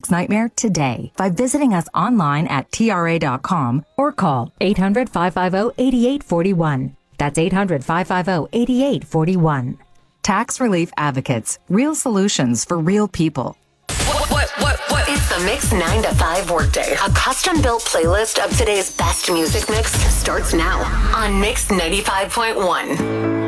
tax nightmare today by visiting us online at TRA.com or call 800-550-8841. That's 800-550-8841. Tax Relief Advocates. Real solutions for real people. What? It's the Mix 9 to 5 workday. A custom-built playlist of today's best music mix starts now on Mix 95.1.